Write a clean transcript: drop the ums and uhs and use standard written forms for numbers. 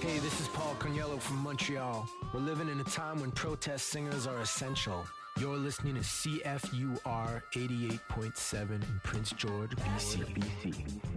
Hey, this is Paul Cognello from Montreal. We're living in a time when protest singers are essential. You're listening to CFUR 88.7 in Prince George, BC.